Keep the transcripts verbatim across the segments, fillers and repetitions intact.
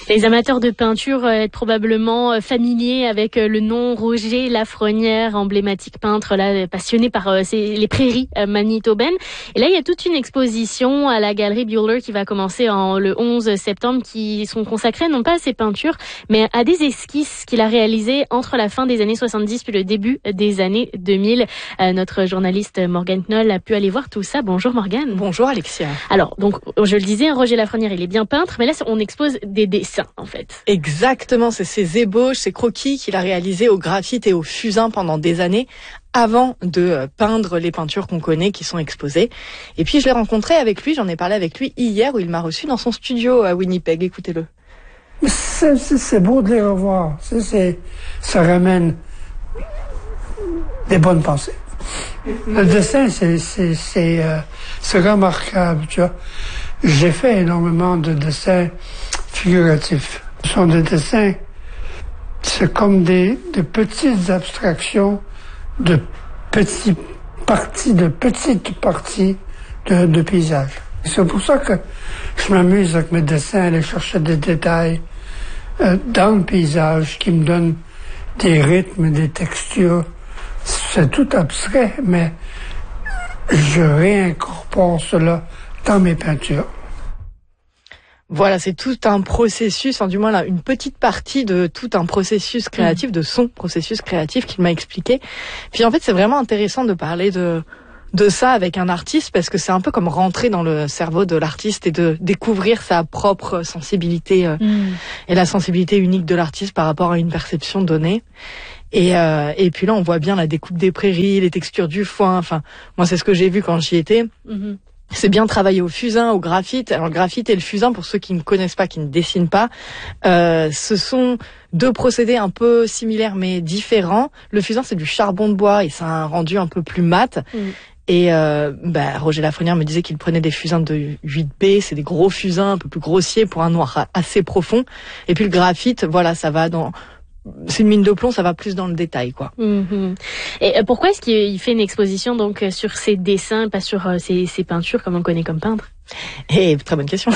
Les amateurs de peinture euh, être probablement euh, familiers avec euh, le nom Roger Lafrenière, emblématique peintre là passionné par euh, ces, les prairies euh, manitobaines. Et là, il y a toute une exposition à la galerie Buehler qui va commencer en, le onze septembre, qui sont consacrées non pas à ses peintures, mais à des esquisses qu'il a réalisées entre la fin des années soixante-dix puis le début des années deux mille. Euh, notre journaliste Morgane Knoll a pu aller voir tout ça. Bonjour Morgane. Bonjour Alexia. Alors, donc, je le disais, Roger Lafrenière, il est bien peintre, mais là, on expose des dessins, en fait. Exactement, c'est ces ébauches, ces croquis qu'il a réalisés au graphite et au fusain pendant des années, avant de peindre les peintures qu'on connaît, qui sont exposées. Et puis, je l'ai rencontré avec lui, j'en ai parlé avec lui hier, où il m'a reçu dans son studio à Winnipeg. Écoutez-le. C'est, c'est, c'est beau de les revoir. C'est, c'est, ça ramène des bonnes pensées. Le dessin, c'est, c'est, c'est, euh, c'est remarquable, tu vois. J'ai fait énormément de dessins figuratifs. Ce sont des dessins, c'est comme des, des petites abstractions de petits parties, de petites parties de, de paysages. C'est pour ça que je m'amuse avec mes dessins, aller chercher des détails euh, dans le paysage qui me donnent des rythmes, des textures. C'est tout abstrait, mais je réincorpore cela dans mes peintures. Voilà, c'est tout un processus, enfin, du moins là, une petite partie de tout un processus créatif, de son processus créatif qu'il m'a expliqué. Puis en fait, c'est vraiment intéressant de parler de de ça avec un artiste, parce que c'est un peu comme rentrer dans le cerveau de l'artiste et de découvrir sa propre sensibilité euh, mm. et la sensibilité unique de l'artiste par rapport à une perception donnée. Et, euh, et puis là, on voit bien la découpe des prairies, les textures du foin. Enfin, moi, c'est ce que j'ai vu quand j'y étais. Mm-hmm. C'est bien travaillé au fusain, au graphite. Alors, le graphite et le fusain, pour ceux qui ne connaissent pas, qui ne dessinent pas, euh, ce sont deux procédés un peu similaires mais différents. Le fusain, c'est du charbon de bois et c'est un rendu un peu plus mat. Mm. Et euh, bah, Roger Lafrenière me disait qu'il prenait des fusains de huit B, c'est des gros fusains un peu plus grossiers pour un noir assez profond. Et puis le graphite, voilà, ça va dans... C'est une mine de plomb, ça va plus dans le détail, quoi. Mmh. Et pourquoi est-ce qu'il fait une exposition donc sur ses dessins, pas sur euh, ses, ses peintures comme on connaît comme peintre? Eh, très bonne question.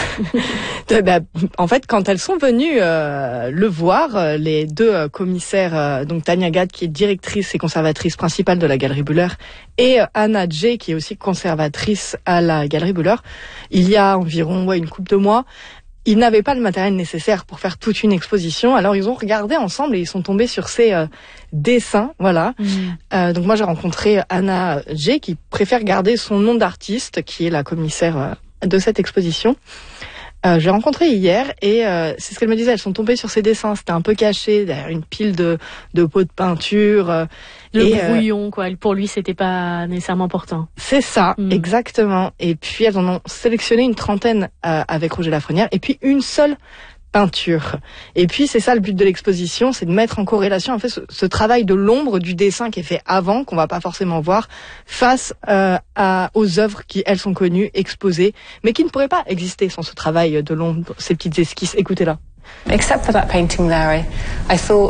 bah, en fait, quand elles sont venues euh, le voir, les deux euh, commissaires, euh, donc Tania Gad, qui est directrice et conservatrice principale de la Galerie Buehler, et euh, Anna J, qui est aussi conservatrice à la Galerie Buehler, il y a environ ouais, une couple de mois, ils n'avaient pas le matériel nécessaire pour faire toute une exposition, alors ils ont regardé ensemble et ils sont tombés sur ces euh, dessins, voilà. Mmh. Euh, donc moi j'ai rencontré Anna J, qui préfère garder son nom d'artiste, qui est la commissaire euh, de cette exposition. Euh, j'ai rencontré hier et euh, c'est ce qu'elle me disait, elles sont tombées sur ces dessins, c'était un peu caché derrière une pile de, de pots de peinture. Euh, Le et, brouillon, euh, quoi. Pour lui, c'était pas nécessairement important. C'est ça, mmh. exactement. Et puis elles en ont sélectionné une trentaine euh, avec Roger Lafrenière et puis une seule peinture. Et puis c'est ça le but de l'exposition, c'est de mettre en corrélation en fait ce, ce travail de l'ombre du dessin qui est fait avant, qu'on va pas forcément voir, face euh, à, aux œuvres qui elles sont connues, exposées, mais qui ne pourraient pas exister sans ce travail de l'ombre, ces petites esquisses. Écoutez-la. Except for that painting there, I, I thought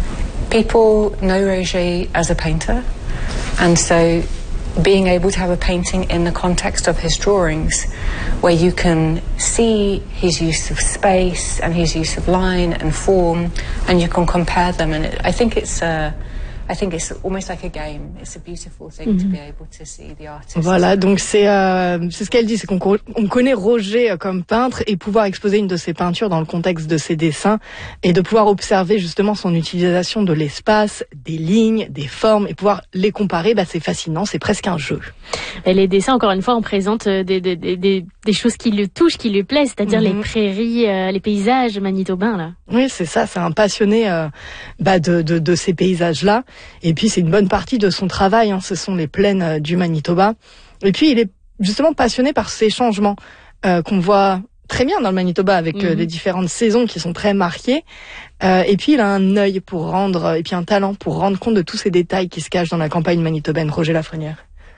people know Roger as a painter, and so being able to have a painting in the context of his drawings, where you can see his use of space and his use of line and form, and you can compare them. And it, I think it's uh, I think it's almost like a game. It's a beautiful thing mm-hmm. to be able to see the artist. Voilà, donc c'est euh, c'est ce qu'elle dit, c'est qu'on on connaît Roger comme peintre et pouvoir exposer une de ses peintures dans le contexte de ses dessins et de pouvoir observer justement son utilisation de l'espace, des lignes, des formes et pouvoir les comparer, bah c'est fascinant, c'est presque un jeu. Et les dessins, encore une fois, on présente des des des des, des choses qui lui touchent, qui lui plaisent, c'est-à-dire mm-hmm. les prairies, euh, les paysages manitobains là. Oui, c'est ça, c'est un passionné euh, bah de de de ces paysages-là. Et puis c'est une bonne partie de son travail, hein, ce sont les plaines euh, du Manitoba. Et puis il est justement passionné par ces changements euh, qu'on voit très bien dans le Manitoba avec mmh. euh, les différentes saisons qui sont très marquées. Euh, et puis il a un œil pour rendre, et puis un talent pour rendre compte de tous ces détails qui se cachent dans la campagne manitobaine. Roger Lafrenière.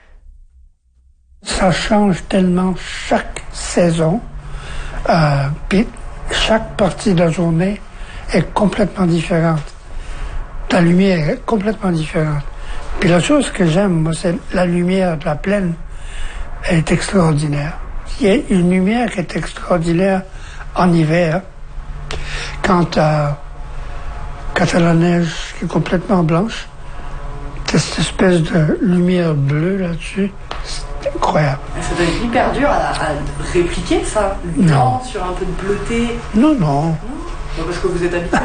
Ça change tellement chaque saison, euh, puis chaque partie de la journée est complètement différente. La lumière est complètement différente. Puis la chose que j'aime, moi, c'est la lumière de la plaine. Elle est extraordinaire. Il y a une lumière qui est extraordinaire en hiver. quand t'as, quand t'as la neige qui est complètement blanche, t'as cette espèce de lumière bleue là-dessus. C'est incroyable. Ça doit être hyper dur à, à répliquer ça, le blanc sur un peu de bleuté. Non, non. Non, parce que vous êtes habitué.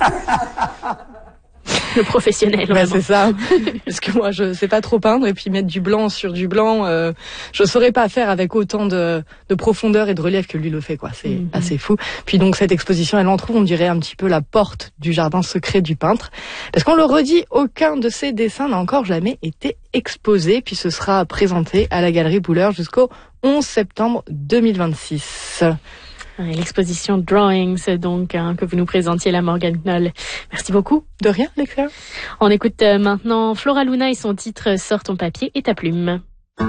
Le professionnel. Bah, c'est ça. Parce que moi, je sais pas trop peindre et puis mettre du blanc sur du blanc, euh, je saurais pas faire avec autant de, de profondeur et de relief que lui le fait, quoi. C'est mm-hmm. assez fou. Puis donc cette exposition, elle en trouve, on dirait un petit peu la porte du jardin secret du peintre. Parce qu'on le redit, aucun de ses dessins n'a encore jamais été exposé. Puis ce sera présenté à la Galerie Bouler jusqu'au onze septembre deux mille vingt-six. L'exposition Drawings, donc, hein, que vous nous présentiez, la Morgane Knoll. Merci beaucoup. De rien, Alexia. On écoute euh, maintenant Flora Luna et son titre « Sors ton papier et ta plume ».